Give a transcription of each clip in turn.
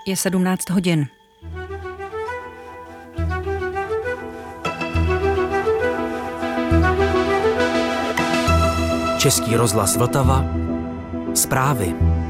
Je 17 hodin. Český rozhlas Vltava. Zprávy.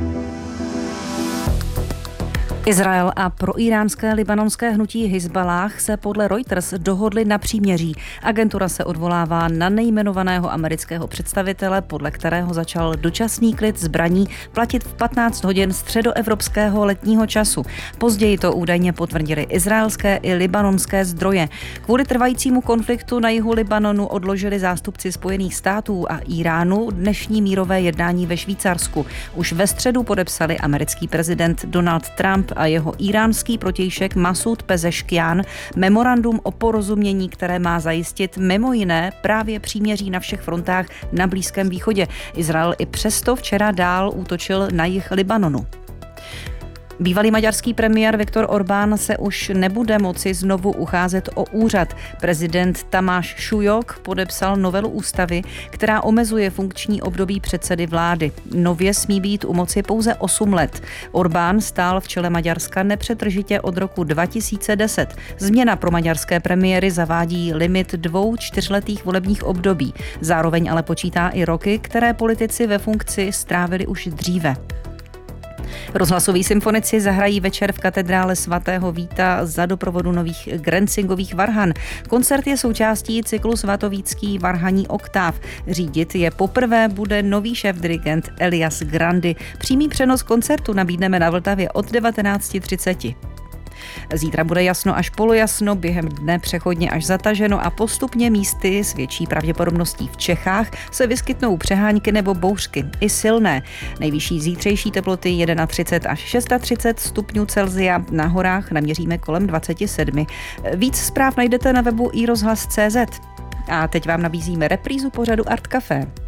Izrael a proíránské libanonské hnutí Hizballáh se podle Reuters dohodli na příměří. Agentura se odvolává na nejmenovaného amerického představitele, podle kterého začal dočasný klid zbraní platit v 15 hodin středoevropského letního času. Později to údajně potvrdili izraelské i libanonské zdroje. Kvůli trvajícímu konfliktu na jihu Libanonu odložili zástupci Spojených států a Iránu dnešní mírové jednání ve Švýcarsku. Už ve středu podepsali americký prezident Donald Trump a jeho iránský protějšek Masud Pezeškian memorandum o porozumění, které má zajistit mimo jiné právě příměří na všech frontách na Blízkém východě. Izrael i přesto včera dál útočil na jih Libanonu. Bývalý maďarský premiér Viktor Orbán se už nebude moci znovu ucházet o úřad. Prezident Tamáš Šujok podepsal novelu ústavy, která omezuje funkční období předsedy vlády. Nově smí být u moci pouze 8 let. Orbán stál v čele Maďarska nepřetržitě od roku 2010. Změna pro maďarské premiéry zavádí limit 2 čtyřletých volebních období. Zároveň ale počítá i roky, které politici ve funkci strávili už dříve. Rozhlasoví symfonici zahrají večer v katedrále svatého Víta za doprovodu nových Grenzingových varhan. Koncert je součástí cyklu Svatovícký varhaní oktáv. Řídit je poprvé bude nový šéfdirigent Elias Grandi. Přímý přenos koncertu nabídneme na Vltavě od 19:30. Zítra bude jasno až polojasno, během dne přechodně až zataženo a postupně místy s větší pravděpodobností v Čechách se vyskytnou přehánky nebo bouřky, i silné. Nejvyšší zítřejší teploty 31 až 36 stupňů Celsia, na horách naměříme kolem 27. Víc zpráv najdete na webu iRozhlas.cz. A teď vám nabízíme reprízu pořadu Art Café.